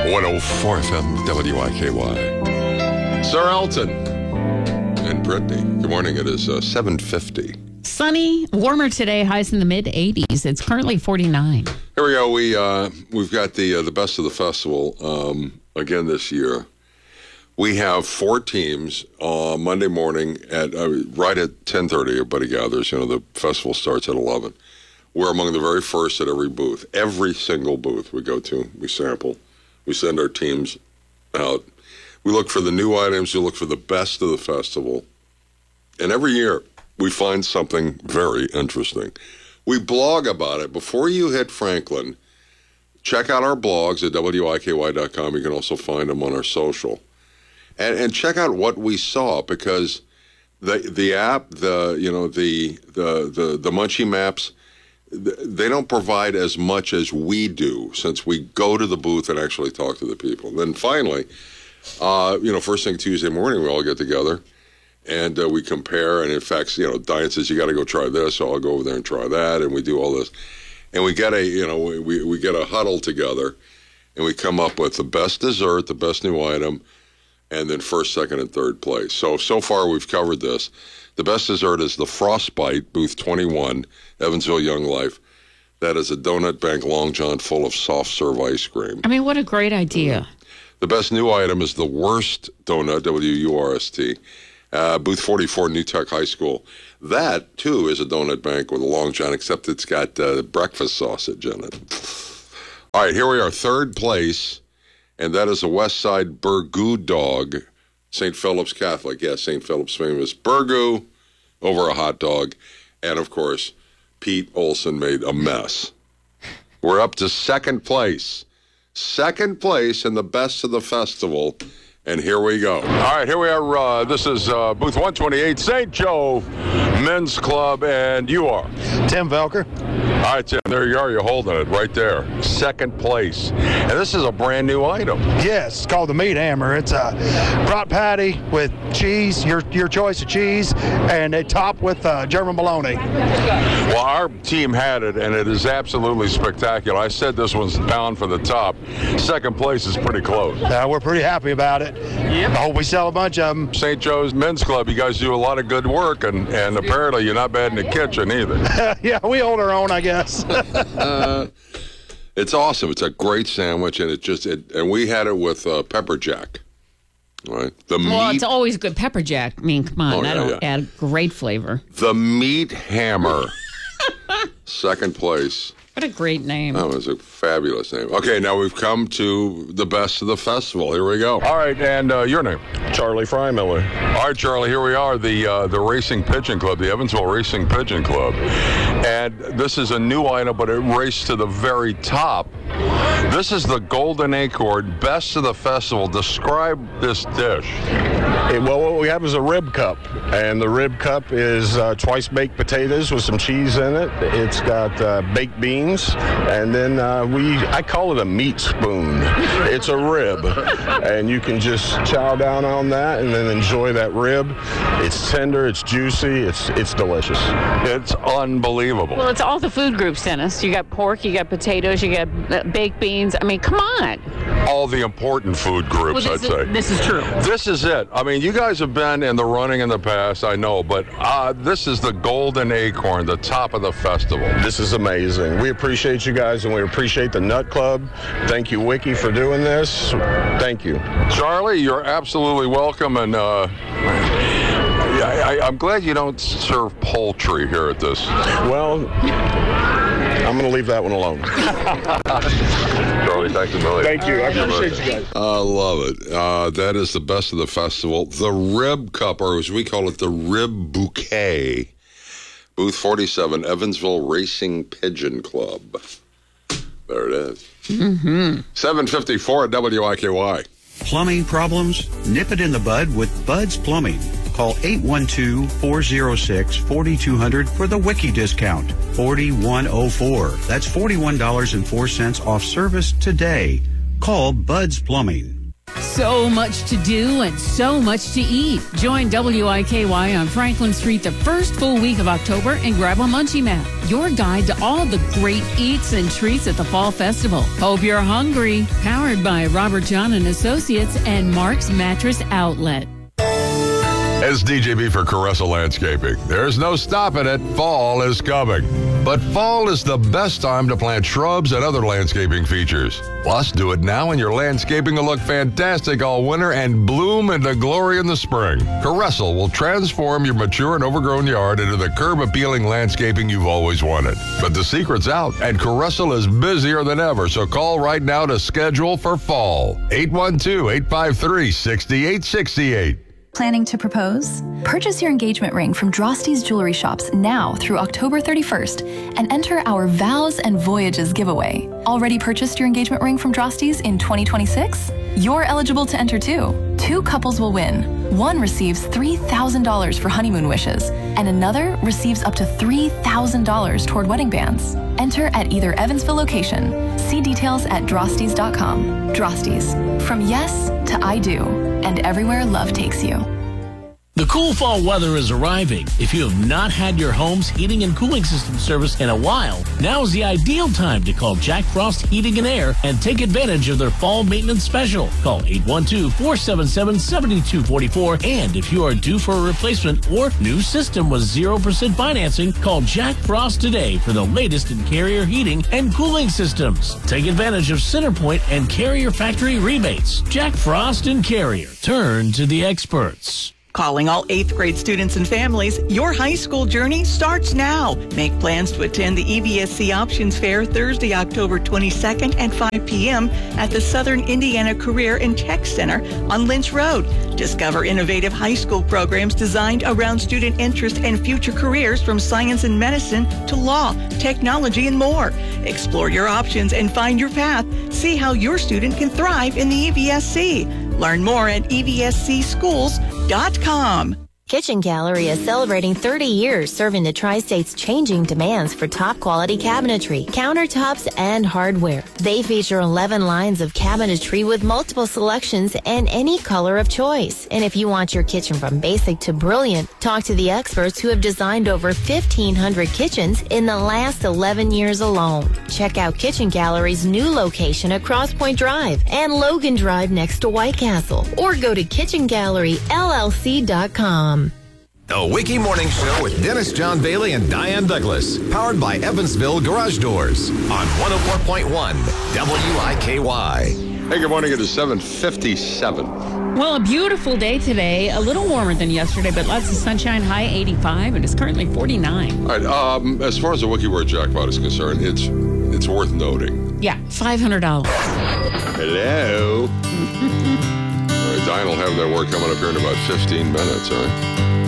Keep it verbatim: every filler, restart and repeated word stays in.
one oh four F M W I K Y. Sir Elton and Brittany. Good morning. It is uh, seven fifty. Sunny, warmer today, highs in the mid eighties. It's currently forty-nine. Here we go. We, uh, we've got the uh, the best of the festival um, again this year. We have four teams uh, Monday morning at uh, right at ten thirty. Everybody gathers. You know, the festival starts at eleven. We're among the very first at every booth. Every single booth we go to, we sample. We send our teams out. We look for the new items. We look for the best of the festival. And every year, we find something very interesting. We blog about it. Before you hit Franklin, check out our blogs at W I K Y dot com. You can also find them on our social. And, and check out what we saw, because the the app, the you know the the the, the Munchie Maps, they don't provide as much as we do, since we go to the booth and actually talk to the people. And then finally, uh, you know, first thing Tuesday morning, we all get together and uh, we compare. And in fact, you know, Diane says, you got to go try this, so I'll go over there and try that. And we do all this. And we get a, you know, we, we get a huddle together and we come up with the best dessert, the best new item, and then first, second, and third place. So, so far we've covered this. The best dessert is the Frostbite, booth twenty-one, Evansville Young Life. That is a donut bank Long John full of soft serve ice cream. I mean, what a great idea. Mm. The best new item is the Worst Donut, W U R S T, uh, booth forty-four, New Tech High School. That, too, is a donut bank with a Long John, except it's got uh, breakfast sausage in it. All right, here we are, third place, and that is the West Side Burgoo Dog, Saint Philip's Catholic. Yes, Saint Philip's famous burgoo over a hot dog. And, of course, Pete Olson made a mess. We're up to second place. Second place in the best of the festival. And here we go. All right, here we are. Uh, this is uh, booth one twenty-eight, Saint Joe Men's Club, and you are? Tim Velker. All right, Tim, there you are. You're holding it right there. Second place. And this is a brand new item. Yes, it's called the Meat Hammer. It's a brat patty with cheese, your your choice of cheese, and a top with uh, German bologna. Well, our team had it, and it is absolutely spectacular. I said this one's bound for the top. Second place is pretty close. Uh, we're pretty happy about it. Yep. I hope we sell a bunch of them. Saint Joe's Men's Club, you guys do a lot of good work, and, and apparently you're not bad in the kitchen either. Yeah, we hold our own, I guess. uh, it's awesome. It's a great sandwich, and it just it, and we had it with uh, pepper jack. Right. The well, meat, it's always good. Pepper jack. I mean, come on, oh, that'll yeah, yeah. add great flavor. The Meat Hammer, second place. What a great name. That was a fabulous name. Okay, now we've come to the best of the festival. Here we go. All right, and uh, your name? Charlie Frymiller. All right, Charlie, here we are, the uh, the Racing Pigeon Club, the Evansville Racing Pigeon Club. And this is a new item, but it raced to the very top. This is the Golden Acorn, best of the festival. Describe this dish. It, well, what we have is a rib cup, and the rib cup is uh, twice baked potatoes with some cheese in it. It's got uh, baked beans. And then uh, we, I call it a meat spoon. It's a rib, and you can just chow down on that and then enjoy that rib. It's tender, it's juicy, it's it's delicious. It's unbelievable. Well, it's all the food groups, Dennis. You got pork, you got potatoes, you got baked beans. I mean, come on. All the important food groups, well, I'd is, say. This is true. This is it. I mean, you guys have been in the running in the past, I know, but uh, this is the Golden Acorn, the top of the festival. This is amazing. We appreciate you guys, and we appreciate the Nut Club. Thank you, Wiki, for doing this. Thank you. Charlie, you're absolutely welcome, and uh, I, I, I'm glad you don't serve poultry here at this. Well, I'm going to leave that one alone. Charlie, thanks a million. Thank you. I appreciate you guys. I love it. Uh, that is the best of the festival. The Rib Cup, or as we call it, the Rib Bouquet. Booth forty-seven, Evansville Racing Pigeon Club. There it is. Mm-hmm. seven fifty-four at W I K Y. Plumbing problems? Nip it in the bud with Bud's Plumbing. Call eight one two, four oh six, four two zero zero for the Wiki discount. forty-one oh four. That's forty-one dollars and four cents off service today. Call Bud's Plumbing. So much to do and so much to eat. Join W I K Y on Franklin Street the first full week of October and grab a munchie map. Your guide to all the great eats and treats at the Fall Festival. Hope you're hungry. Powered by Robert John and Associates and Mark's Mattress Outlet. It's D J B for Caressa Landscaping. There's no stopping it. Fall is coming. But fall is the best time to plant shrubs and other landscaping features. Plus, do it now and your landscaping will look fantastic all winter and bloom into glory in the spring. Caressa will transform your mature and overgrown yard into the curb-appealing landscaping you've always wanted. But the secret's out, and Caressa is busier than ever, so call right now to schedule for fall. eight one two, eight five three, six eight six eight. Planning to propose? Purchase your engagement ring from Drosty's Jewelry Shops now through October thirty-first and enter our Vows and Voyages giveaway. Already purchased your engagement ring from Drosty's in twenty twenty-six? You're eligible to enter too. Two couples will win. One receives three thousand dollars for honeymoon wishes, and another receives up to three thousand dollars toward wedding bands. Enter at either Evansville location. See details at drostys dot com. Drosty's. From yes to I do, and everywhere love takes you. The cool fall weather is arriving. If you have not had your home's heating and cooling system serviced in a while, now is the ideal time to call Jack Frost Heating and Air and take advantage of their fall maintenance special. Call eight one two, four seven seven, seven two four four, and if you are due for a replacement or new system with zero percent financing, call Jack Frost today for the latest in Carrier heating and cooling systems. Take advantage of Centerpoint and Carrier factory rebates. Jack Frost and Carrier. Turn to the experts. Calling all eighth grade students and families, your high school journey starts now. Make plans to attend the E V S C Options Fair Thursday, October twenty-second at five p.m. at the Southern Indiana Career and Tech Center on Lynch Road. Discover innovative high school programs designed around student interest and future careers from science and medicine to law, technology, and more. Explore your options and find your path. See how your student can thrive in the E V S C. Learn more at E V S C schools dot com. Kitchen Gallery is celebrating thirty years serving the Tri-State's changing demands for top-quality cabinetry, countertops, and hardware. They feature eleven lines of cabinetry with multiple selections and any color of choice. And if you want your kitchen from basic to brilliant, talk to the experts who have designed over fifteen hundred kitchens in the last eleven years alone. Check out Kitchen Gallery's new location at Cross Point Drive and Logan Drive next to White Castle. Or go to kitchen gallery L L C dot com. The Wiki Morning Show with Dennis John Bailey and Diane Douglas. Powered by Evansville Garage Doors on one oh four point one W I K Y. Hey, good morning. It is seven fifty-seven. Well, a beautiful day today. A little warmer than yesterday, but lots of sunshine. High eighty-five, and it's currently forty-nine. All right. Um, as far as the Wiki Word jackpot is concerned, it's it's worth noting. Yeah, five hundred dollars. Hello. All right, Diane will have that word coming up here in about fifteen minutes, all right?